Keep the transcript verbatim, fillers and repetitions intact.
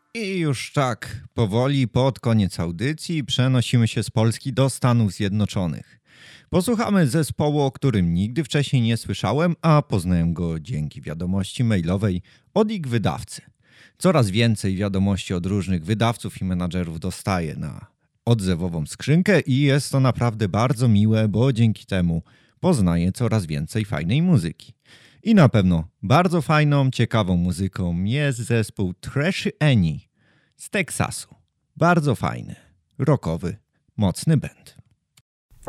I już tak, powoli pod koniec audycji przenosimy się z Polski do Stanów Zjednoczonych. Posłuchamy zespołu, o którym nigdy wcześniej nie słyszałem, a poznałem go dzięki wiadomości mailowej od ich wydawcy. Coraz więcej wiadomości od różnych wydawców i menadżerów dostaję na odzewową skrzynkę i jest to naprawdę bardzo miłe, bo dzięki temu poznaję coraz więcej fajnej muzyki. I na pewno bardzo fajną, ciekawą muzyką jest zespół Trashy Annie z Teksasu. Bardzo fajny, rockowy, mocny band.